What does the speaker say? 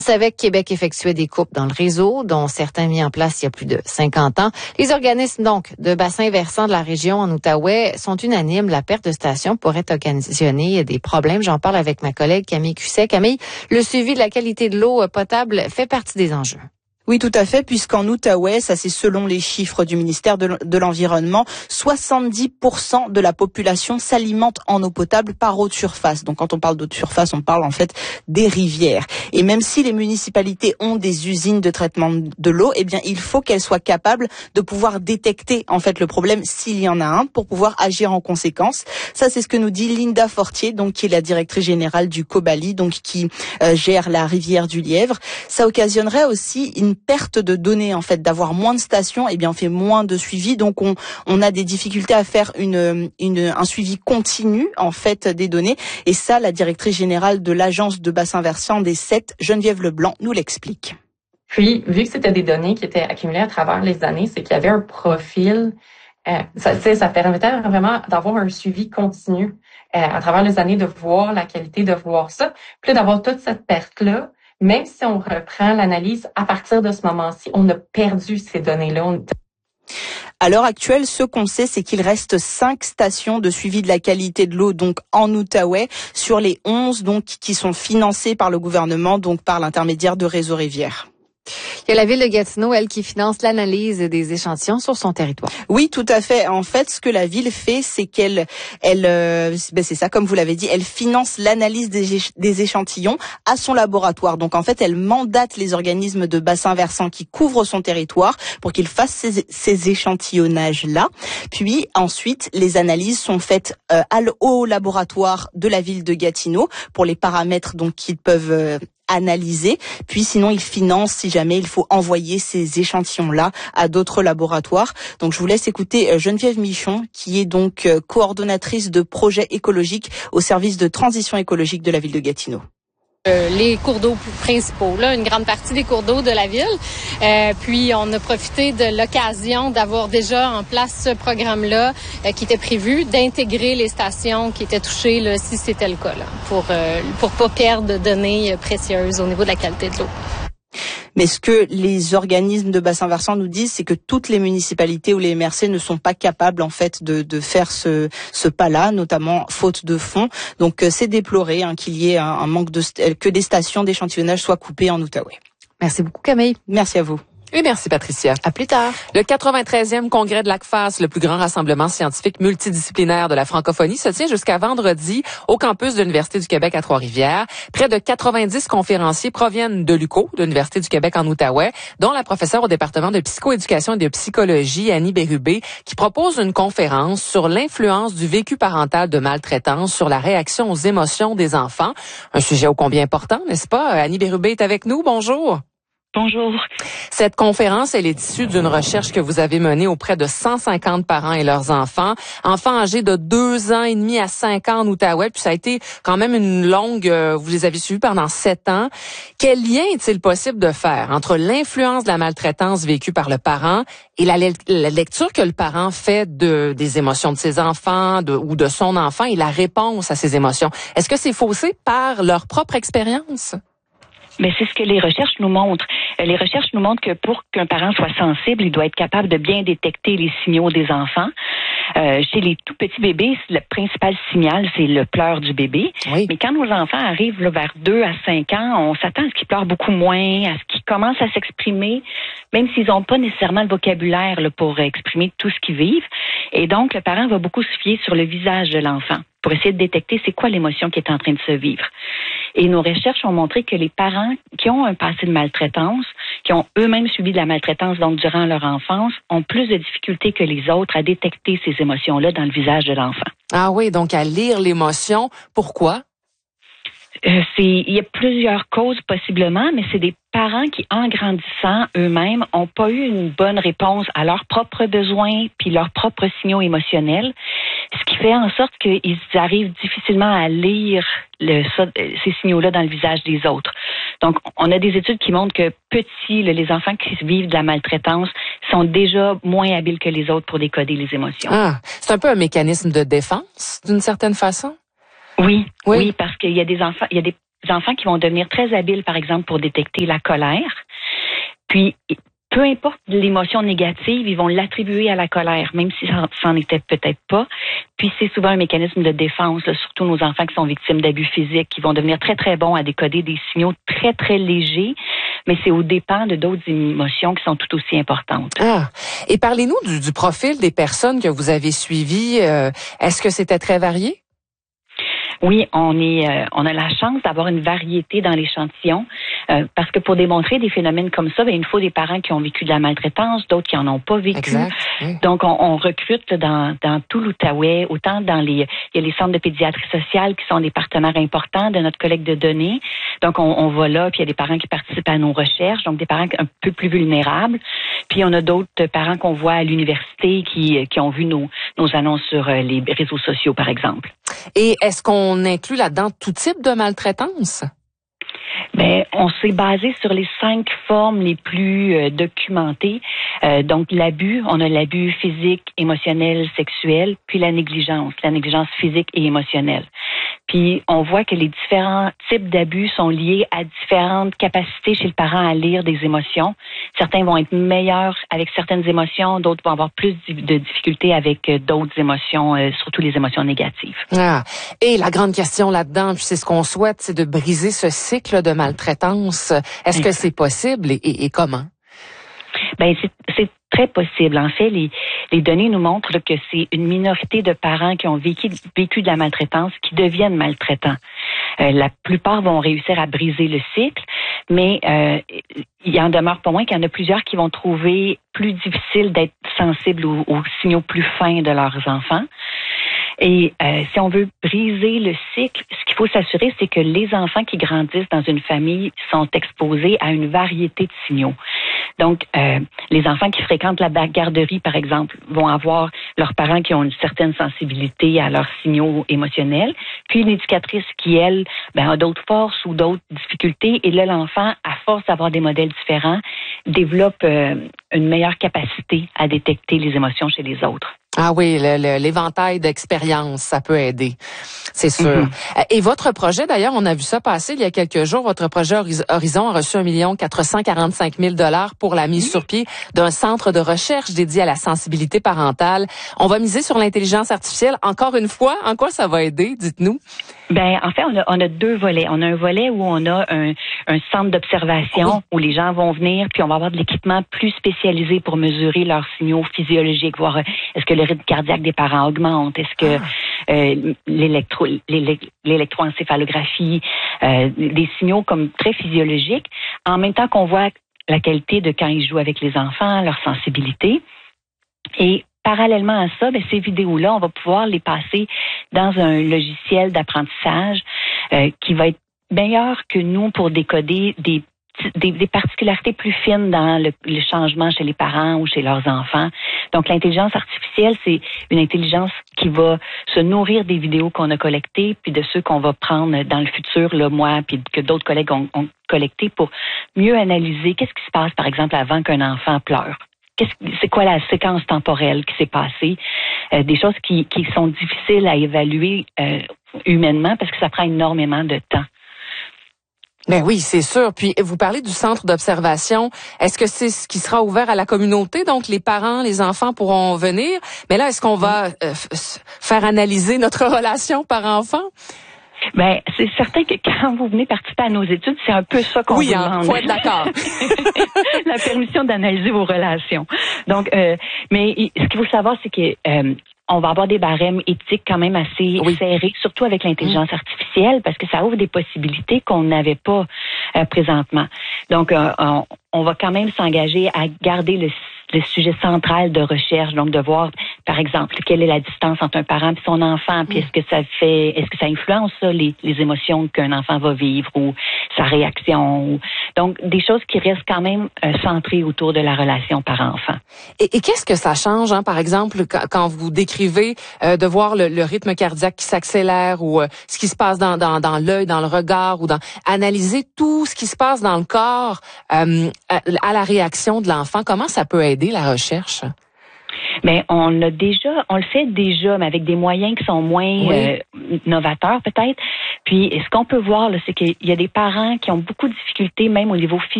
Savait que Québec effectuait des coupes dans le réseau, dont certains mis en place il y a plus de 50 ans. Les organismes donc de bassins versants de la région en Outaouais sont unanimes. La perte de stations pourrait occasionner des problèmes. J'en parle avec ma collègue Camille Cusset. Camille, le suivi de la qualité de l'eau potable fait partie des enjeux. Oui, tout à fait, puisqu'en Outaouais, ça c'est selon les chiffres du ministère de l'Environnement, 70% de la population s'alimente en eau potable par eau de surface. Donc quand on parle d'eau de surface, on parle en fait des rivières. Et même si les municipalités ont des usines de traitement de l'eau, eh bien il faut qu'elles soient capables de pouvoir détecter en fait le problème s'il y en a un pour pouvoir agir en conséquence. Ça c'est ce que nous dit Linda Fortier, donc qui est la directrice générale du Cobali, donc qui gère la rivière du Lièvre. Ça occasionnerait aussi une perte de données en fait, d'avoir moins de stations, eh bien on fait moins de suivi, donc on a des difficultés à faire un suivi continu en fait des données, et ça la directrice générale de l'agence de bassin versant des 7, Geneviève Leblanc, nous l'explique. Puis vu que c'était des données qui étaient accumulées à travers les années, c'est qu'il y avait un profil, ça permettait vraiment d'avoir un suivi continu à travers les années, de voir la qualité, de voir ça, puis d'avoir toute cette perte-là. Même si on reprend l'analyse, à partir de ce moment-ci, on a perdu ces données-là. À l'heure actuelle, ce qu'on sait, c'est qu'il reste 5 stations de suivi de la qualité de l'eau, donc en Outaouais, sur les 11 donc qui sont financées par le gouvernement, donc par l'intermédiaire de Réseau Rivière. Il y a la ville de Gatineau, elle, qui finance l'analyse des échantillons sur son territoire. Oui, tout à fait. En fait, ce que la ville fait, c'est c'est ça, comme vous l'avez dit, elle finance l'analyse des échantillons à son laboratoire. Donc, en fait, elle mandate les organismes de bassin versant qui couvrent son territoire pour qu'ils fassent ces échantillonnages-là. Puis, ensuite, les analyses sont faites au laboratoire de la ville de Gatineau pour les paramètres donc qu'ils peuvent analyser, puis sinon ils financent si jamais il faut envoyer ces échantillons-là à d'autres laboratoires. Donc je vous laisse écouter Geneviève Michon, qui est donc coordonnatrice de projets écologiques au service de transition écologique de la ville de Gatineau. Les cours d'eau principaux, là, une grande partie des cours d'eau de la ville. Puis on a profité de l'occasion d'avoir déjà en place ce programme-là qui était prévu, d'intégrer les stations qui étaient touchées là, si c'était le cas, là, pour pas perdre de données précieuses au niveau de la qualité de l'eau. Mais ce que les organismes de bassin versant nous disent, c'est que toutes les municipalités ou les MRC ne sont pas capables en fait de faire ce pas-là, notamment faute de fonds. Donc c'est déploré qu'il y ait un manque que des stations d'échantillonnage soient coupées en Outaouais. Merci beaucoup Camille. Merci à vous. Et merci Patricia. À plus tard. Le 93e congrès de l'ACFAS, le plus grand rassemblement scientifique multidisciplinaire de la francophonie, se tient jusqu'à vendredi au campus de l'Université du Québec à Trois-Rivières. Près de 90 conférenciers proviennent de l'UQO, de l'Université du Québec en Outaouais, dont la professeure au département de psychoéducation et de psychologie, Annie Bérubé, qui propose une conférence sur l'influence du vécu parental de maltraitance sur la réaction aux émotions des enfants. Un sujet ô combien important, n'est-ce pas? Annie Bérubé est avec nous. Bonjour. Bonjour. Cette conférence, elle est issue d'une recherche que vous avez menée auprès de 150 parents et leurs enfants âgés de 2 ans et demi à 5 ans en Outaouais. Puis ça a été quand même une longue, vous les avez suivis pendant 7 ans. Quel lien est-il possible de faire entre l'influence de la maltraitance vécue par le parent et la lecture que le parent fait des émotions de ses enfants ou de son enfant et la réponse à ces émotions? Est-ce que c'est faussé par leur propre expérience? Mais c'est ce que les recherches nous montrent. Les recherches nous montrent que pour qu'un parent soit sensible, il doit être capable de bien détecter les signaux des enfants. Chez les tout petits bébés, le principal signal, c'est le pleur du bébé. Oui. Mais quand nos enfants arrivent vers 2 à 5 ans, on s'attend à ce qu'ils pleurent beaucoup moins, à ce qu'ils commencent à s'exprimer, même s'ils n'ont pas nécessairement le vocabulaire pour exprimer tout ce qu'ils vivent. Et donc, le parent va beaucoup se fier sur le visage de l'enfant pour essayer de détecter c'est quoi l'émotion qui est en train de se vivre. Et nos recherches ont montré que les parents qui ont un passé de maltraitance, qui ont eux-mêmes subi de la maltraitance donc durant leur enfance, ont plus de difficultés que les autres à détecter ces émotions-là dans le visage de l'enfant. Ah oui, donc à lire l'émotion. Pourquoi? Il y a plusieurs causes possiblement, mais c'est des parents qui, en grandissant eux-mêmes, n'ont pas eu une bonne réponse à leurs propres besoins puis leurs propres signaux émotionnels, ce qui fait en sorte qu'ils arrivent difficilement à lire ces signaux-là dans le visage des autres. Donc, on a des études qui montrent que petits, les enfants qui vivent de la maltraitance sont déjà moins habiles que les autres pour décoder les émotions. Ah, c'est un peu un mécanisme de défense, d'une certaine façon? Oui, parce qu'il y a des enfants, il y a des enfants qui vont devenir très habiles, par exemple, pour détecter la colère. Puis, peu importe l'émotion négative, ils vont l'attribuer à la colère, même si ça n'en était peut-être pas. Puis c'est souvent un mécanisme de défense, là, surtout nos enfants qui sont victimes d'abus physiques, qui vont devenir très, très bons à décoder des signaux très, très légers, mais c'est aux dépens de d'autres émotions qui sont tout aussi importantes. Ah. Et parlez-nous du profil des personnes que vous avez suivies. Est-ce que c'était très varié? Oui, on a la chance d'avoir une variété dans l'échantillon parce que pour démontrer des phénomènes comme ça, il nous faut des parents qui ont vécu de la maltraitance, d'autres qui en ont pas vécu. Exact, oui. Donc on recrute dans tout l'Outaouais, autant il y a les centres de pédiatrie sociale qui sont des partenaires importants de notre collecte de données. Donc on va là, puis il y a des parents qui participent à nos recherches, donc des parents un peu plus vulnérables. Puis on a d'autres parents qu'on voit à l'université qui ont vu nos annonces sur les réseaux sociaux, par exemple. Et est-ce qu'on inclut là-dedans tout type de maltraitance? On s'est basé sur les 5 formes les plus documentées. Donc l'abus, on a l'abus physique, émotionnel, sexuel, puis la négligence physique et émotionnelle. Puis on voit que les différents types d'abus sont liés à différentes capacités chez le parent à lire des émotions. Certains vont être meilleurs avec certaines émotions, d'autres vont avoir plus de difficultés avec d'autres émotions, surtout les émotions négatives. Ah. Et la grande question là-dedans, puis c'est ce qu'on souhaite, c'est de briser ce cycle de maltraitance. Est-ce que c'est possible et comment? C'est très possible. En fait, les données nous montrent que c'est une minorité de parents qui ont vécu de la maltraitance qui deviennent maltraitants. La plupart vont réussir à briser le cycle, mais il en demeure pas moins qu'il y en a plusieurs qui vont trouver plus difficile d'être sensibles aux signaux plus fins de leurs enfants. Et si on veut briser le cycle, ce qu'il faut s'assurer, c'est que les enfants qui grandissent dans une famille sont exposés à une variété de signaux. Donc, les enfants qui fréquentent la garderie, par exemple, vont avoir leurs parents qui ont une certaine sensibilité à leurs signaux émotionnels, puis une éducatrice qui, elle, a d'autres forces ou d'autres difficultés. Et là, l'enfant, à force d'avoir des modèles différents, développe une meilleure capacité à détecter les émotions chez les autres. Ah oui, l'éventail d'expérience, ça peut aider, c'est sûr. Mm-hmm. Et votre projet, d'ailleurs, on a vu ça passer il y a quelques jours, votre projet Horizon a reçu 1 445 000 $ pour la mise sur pied d'un centre de recherche dédié à la sensibilité parentale. On va miser sur l'intelligence artificielle. Encore une fois, en quoi ça va aider, dites-nous? En fait, on a 2 volets. On a un volet où on a un centre d'observation où les gens vont venir, puis on va avoir de l'équipement plus spécialisé pour mesurer leurs signaux physiologiques, voir est-ce que le rythme cardiaque des parents augmente, est-ce que l'électroencéphalographie, des signaux comme très physiologiques, en même temps qu'on voit la qualité de quand ils jouent avec les enfants, leur sensibilité. Et parallèlement à ça, ces vidéos-là, on va pouvoir les passer dans un logiciel d'apprentissage qui va être meilleur que nous pour décoder des particularités plus fines dans le changement chez les parents ou chez leurs enfants. Donc, l'intelligence artificielle, c'est une intelligence qui va se nourrir des vidéos qu'on a collectées, puis de ceux qu'on va prendre dans le futur, là, moi, puis que d'autres collègues ont collecté pour mieux analyser qu'est-ce qui se passe, par exemple, avant qu'un enfant pleure. C'est quoi la séquence temporelle qui s'est passée? Des choses qui sont difficiles à évaluer humainement parce que ça prend énormément de temps. Ben oui, c'est sûr. Puis vous parlez du centre d'observation. Est-ce que c'est ce qui sera ouvert à la communauté? Donc les parents, les enfants pourront venir. Mais là, est-ce qu'on va faire analyser notre relation parent-enfant? C'est certain que quand vous venez participer à nos études, c'est un peu ça qu'on vous demande. Faut être d'accord. La permission d'analyser vos relations. Donc, mais ce qu'il faut savoir, c'est que on va avoir des barèmes éthiques quand même assez serrés, surtout avec l'intelligence artificielle, parce que ça ouvre des possibilités qu'on n'avait pas présentement. Donc, on va quand même s'engager à garder le sujet central de recherche, donc de voir, par exemple, quelle est la distance entre un parent et son enfant, puis est-ce que ça influence ça, les émotions qu'un enfant va vivre ou sa réaction. Donc, des choses qui restent quand même centrées autour de la relation parent-enfant. Et qu'est-ce que ça change, par exemple, quand vous décrivez de voir le rythme cardiaque qui s'accélère ou ce qui se passe dans l'œil, dans le regard ou analyser tout ce qui se passe dans le corps à la réaction de l'enfant, comment ça peut aider la recherche? Mais on le fait déjà, mais avec des moyens qui sont moins novateurs peut-être. Puis ce qu'on peut voir, là, c'est qu'il y a des parents qui ont beaucoup de difficultés, même au niveau physique,